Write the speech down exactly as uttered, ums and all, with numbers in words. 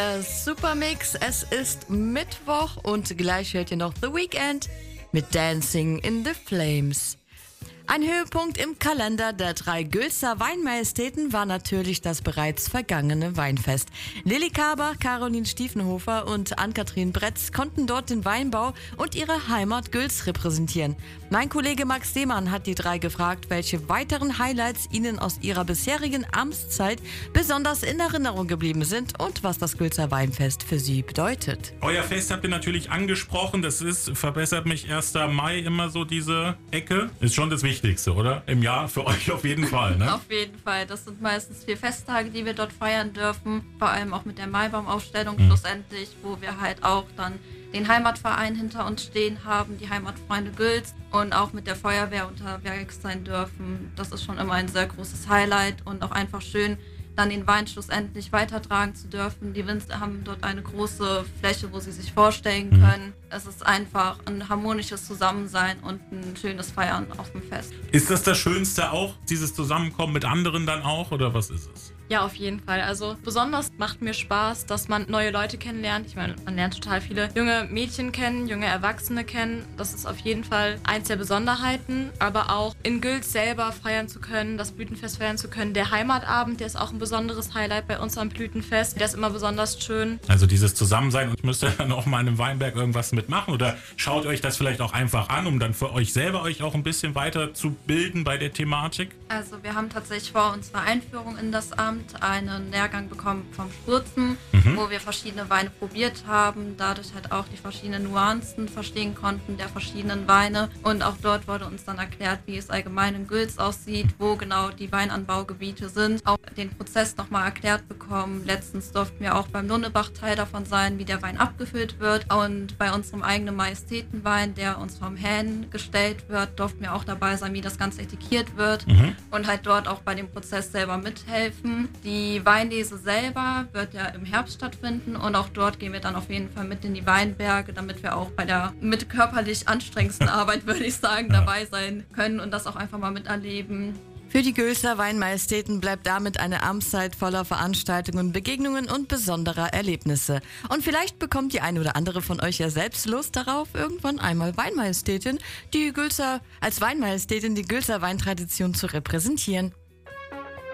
Äh, Supermix, es ist Mittwoch und gleich hört ihr noch The Weeknd mit Dancing in the Flames. Ein Höhepunkt im Kalender der drei Gülzer Weinmajestäten war natürlich das bereits vergangene Weinfest. Lilly Kaber, Caroline Stiefenhofer und Ann-Kathrin Bretz konnten dort den Weinbau und ihre Heimat Güls repräsentieren. Mein Kollege Max Seemann hat die drei gefragt, welche weiteren Highlights ihnen aus ihrer bisherigen Amtszeit besonders in Erinnerung geblieben sind und was das Gülzer Weinfest für sie bedeutet. Euer Fest habt ihr natürlich angesprochen. Das ist, verbessert mich, erster Mai immer so diese Ecke. Ist schon das Wichtigste, oder? Im Jahr für euch auf jeden Fall, ne? Auf jeden Fall. Das sind meistens vier Festtage, die wir dort feiern dürfen. Vor allem auch mit der Maibaumaufstellung mhm. schlussendlich, wo wir halt auch dann den Heimatverein hinter uns stehen haben, die Heimatfreunde Güls und auch mit der Feuerwehr unterwegs sein dürfen. Das ist schon immer ein sehr großes Highlight und auch einfach schön, dann den Wein schlussendlich weitertragen zu dürfen. Die Winzer haben dort eine große Fläche, wo sie sich vorstellen können. Es ist einfach ein harmonisches Zusammensein und ein schönes Feiern auf dem Fest. Ist das das Schönste auch, dieses Zusammenkommen mit anderen dann auch, oder was ist es? Ja, auf jeden Fall. Also besonders macht mir Spaß, dass man neue Leute kennenlernt. Ich meine, man lernt total viele junge Mädchen kennen, junge Erwachsene kennen. Das ist auf jeden Fall eins der Besonderheiten. Aber auch in Güls selber feiern zu können, das Blütenfest feiern zu können. Der Heimatabend, der ist auch ein besonderes Highlight bei uns am Blütenfest. Der ist immer besonders schön. Also dieses Zusammensein, und müsst ihr dann auch mal in einem Weinberg irgendwas mitmachen? Oder schaut euch das vielleicht auch einfach an, um dann für euch selber euch auch ein bisschen weiter zu bilden bei der Thematik? Also wir haben tatsächlich vor unserer Einführung in das Amt einen Lehrgang bekommen vom Spurzen, mhm. wo wir verschiedene Weine probiert haben, dadurch halt auch die verschiedenen Nuancen verstehen konnten der verschiedenen Weine. Und auch dort wurde uns dann erklärt, wie es allgemein in Güls aussieht, wo genau die Weinanbaugebiete sind. Auch den Prozess nochmal erklärt bekommen. Letztens durften wir auch beim Lundebach Teil davon sein, wie der Wein abgefüllt wird. Und bei unserem eigenen Majestätenwein, der uns vom Hähn gestellt wird, durften wir auch dabei sein, wie das Ganze etikiert wird. Mhm. Und halt dort auch bei dem Prozess selber mithelfen. Die Weinlese selber wird ja im Herbst stattfinden und auch dort gehen wir dann auf jeden Fall mit in die Weinberge, damit wir auch bei der mit körperlich anstrengendsten Arbeit, würde ich sagen, ja. dabei sein können und das auch einfach mal miterleben. Für die Gülzer Weinmajestäten bleibt damit eine Amtszeit voller Veranstaltungen, Begegnungen und besonderer Erlebnisse. Und vielleicht bekommt die eine oder andere von euch ja selbst Lust darauf, irgendwann einmal Weinmajestätin, die Gülzer, als Weinmajestätin die Gülzer Weintradition zu repräsentieren.